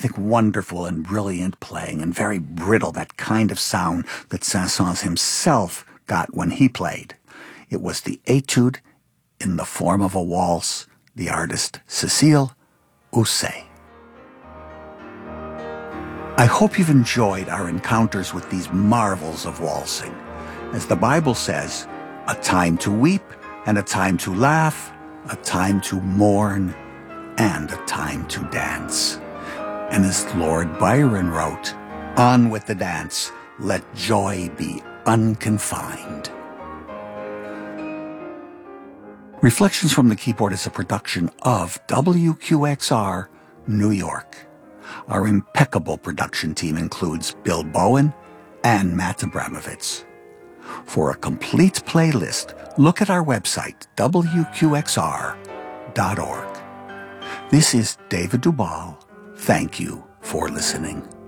think wonderful and brilliant playing, and very brittle, that kind of sound that Saint-Saëns himself got when he played. It was the Etude in the form of a waltz, the artist Cécile Housset. I hope you've enjoyed our encounters with these marvels of waltzing. As the Bible says, a time to weep and a time to laugh, a time to mourn and a time to dance. And as Lord Byron wrote, on with the dance, let joy be unconfined. Reflections from the Keyboard is a production of WQXR, New York. Our impeccable production team includes Bill Bowen and Matt Abramovitz. For a complete playlist, look at our website, WQXR.org. This is David Dubal. Thank you for listening.